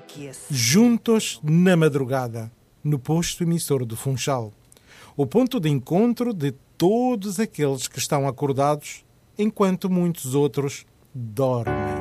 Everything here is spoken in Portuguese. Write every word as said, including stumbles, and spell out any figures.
Esfaqueia-se. Juntos na madrugada, no posto emissor do Funchal. O ponto de encontro de todos aqueles que estão acordados enquanto muitos outros dormem.